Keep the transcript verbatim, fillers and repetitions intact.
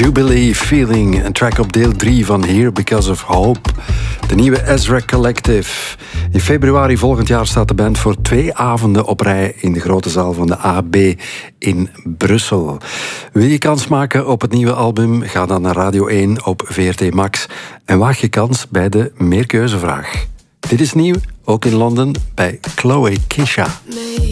Jubilee Feeling, een track op deel drie van Here Because of Hope. De nieuwe Ezra Collective. In februari volgend jaar staat de band voor twee avonden op rij in de grote zaal van de A B in Brussel. Wil je kans maken op het nieuwe album? Ga dan naar Radio één op V R T Max en waag je kans bij de meerkeuzevraag. Dit is nieuw, ook in Londen, bij Chloe Kisha.